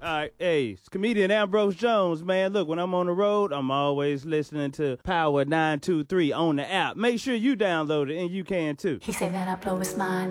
All right, hey, it's comedian Ambrose Jones, man. Look, when I'm on the road, I'm always listening to Power 923 on the app. Make sure you download it, and you can too. He said that I blow his mind.